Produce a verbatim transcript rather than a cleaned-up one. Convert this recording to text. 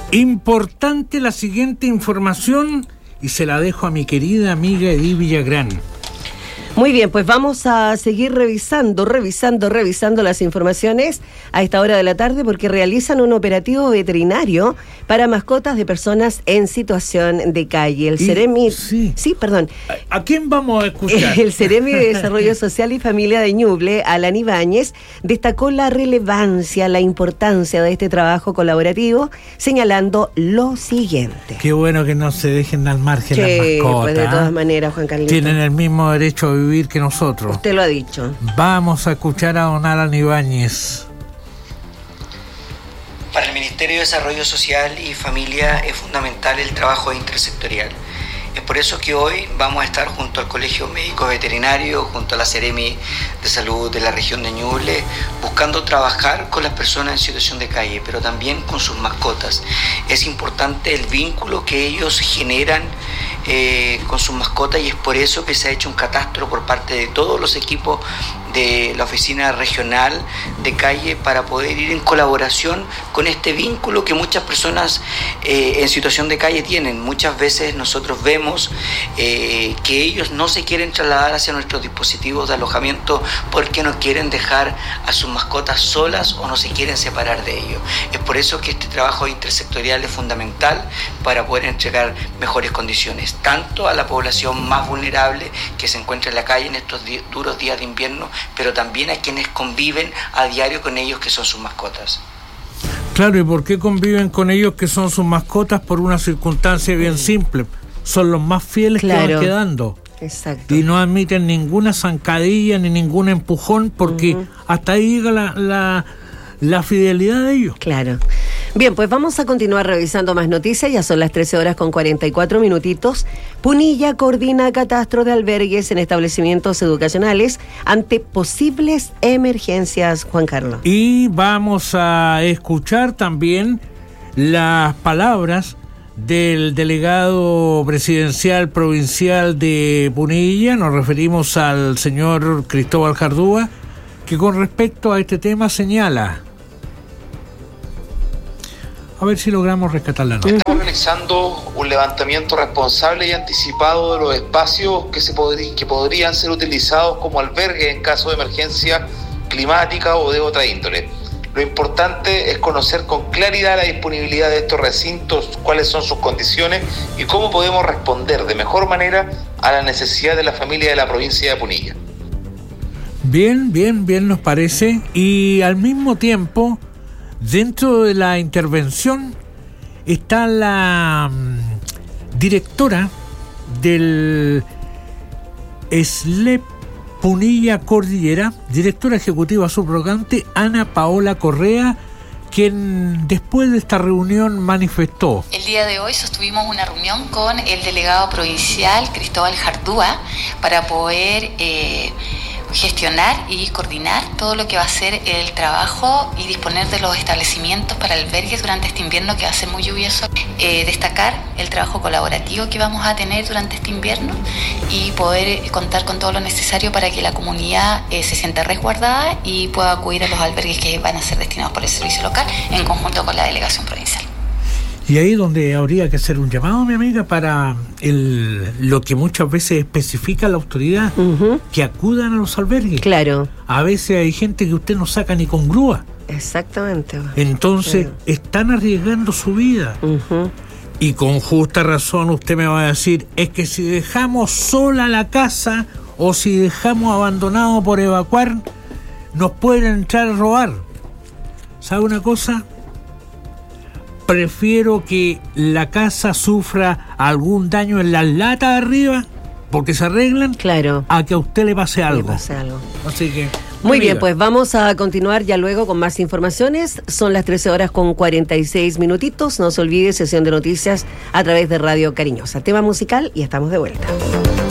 Importante la siguiente información y se la dejo a mi querida amiga Edith Villagrán. Muy bien, pues vamos a seguir revisando, revisando, revisando las informaciones a esta hora de la tarde porque realizan un operativo veterinario para mascotas de personas en situación de calle. El Ceremi... Sí. sí, perdón. ¿A, ¿A quién vamos a escuchar? El Ceremi de Desarrollo Social y Familia de Ñuble, Alan Ibáñez, destacó la relevancia, la importancia de este trabajo colaborativo, señalando lo siguiente. Qué bueno que no se dejen al margen sí, las mascotas. Pues de todas maneras, Juan Carlito. Tienen el mismo derecho a vivir que nosotros. Usted lo ha dicho. Vamos a escuchar a don Alan Ibáñez. Para el Ministerio de Desarrollo Social y Familia es fundamental el trabajo intersectorial. Es por eso que hoy vamos a estar junto al Colegio Médico Veterinario, junto a la Seremi de Salud de la región de Ñuble, buscando trabajar con las personas en situación de calle, pero también con sus mascotas. Es importante el vínculo que ellos generan eh, con sus mascotas y es por eso que se ha hecho un catastro por parte de todos los equipos de la oficina regional de calle para poder ir en colaboración con este vínculo que muchas personas eh, en situación de calle tienen. Muchas veces nosotros vemos eh, que ellos no se quieren trasladar hacia nuestros dispositivos de alojamiento porque no quieren dejar a sus mascotas solas o no se quieren separar de ellos. Es por eso que este trabajo intersectorial es fundamental para poder entregar mejores condiciones, tanto a la población más vulnerable que se encuentra en la calle en estos di- duros días de invierno, pero también a quienes conviven a diario con ellos, que son sus mascotas. Claro, ¿y por qué conviven con ellos que son sus mascotas? Por una circunstancia bien simple. Son los más fieles claro. que van quedando. Exacto. Y no admiten ninguna zancadilla ni ningún empujón porque uh-huh. hasta ahí llega la, la, la fidelidad de ellos. Claro. Bien, pues vamos a continuar revisando más noticias. Ya son las trece horas con cuarenta y cuatro minutitos. Punilla coordina catastro de albergues en establecimientos educacionales ante posibles emergencias, Juan Carlos. Y vamos a escuchar también las palabras del delegado presidencial provincial de Punilla. Nos referimos al señor Cristóbal Jardúa, que con respecto a este tema señala... A ver si logramos rescatar la nota. Estamos realizando un levantamiento responsable y anticipado de los espacios que, se podrí, que podrían ser utilizados como albergue en caso de emergencia climática o de otra índole. Lo importante es conocer con claridad la disponibilidad de estos recintos, cuáles son sus condiciones y cómo podemos responder de mejor manera a la necesidad de la familia de la provincia de Punilla. Bien, bien, bien nos parece. Y al mismo tiempo... Dentro de la intervención está la um, directora del S L E P Punilla Cordillera, directora ejecutiva subrogante, Ana Paola Correa, quien después de esta reunión manifestó. El día de hoy sostuvimos una reunión con el delegado provincial Cristóbal Jardúa para poder... Eh, gestionar y coordinar todo lo que va a ser el trabajo y disponer de los establecimientos para albergues durante este invierno que va a ser muy lluvioso. Eh, destacar el trabajo colaborativo que vamos a tener durante este invierno y poder contar con todo lo necesario para que la comunidad eh, se sienta resguardada y pueda acudir a los albergues que van a ser destinados por el servicio local en conjunto con la delegación provincial. Y ahí donde habría que hacer un llamado, mi amiga, para el, lo que muchas veces especifica la autoridad, uh-huh. que acudan a los albergues. Claro. A veces hay gente que usted no saca ni con grúa. Exactamente. Entonces, claro. están arriesgando su vida. Uh-huh. Y con justa razón usted me va a decir, es que si dejamos sola la casa o si dejamos abandonado por evacuar, nos pueden entrar a robar. ¿Sabe una cosa? Prefiero que la casa sufra algún daño en las latas de arriba, porque se arreglan, claro, a que a usted le pase algo. Le pase algo. Así que... Muy amiga. Bien, pues vamos a continuar ya luego con más informaciones. Son las trece horas con cuarenta y seis minutitos. No se olvide, sesión de noticias a través de Radio Cariñosa. Tema musical y estamos de vuelta.